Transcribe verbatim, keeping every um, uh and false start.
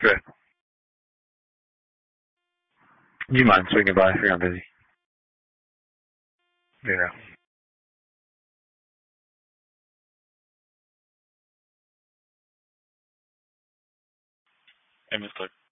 Good. Do you mind swinging by if you're not busy? Yeah. Hey, mister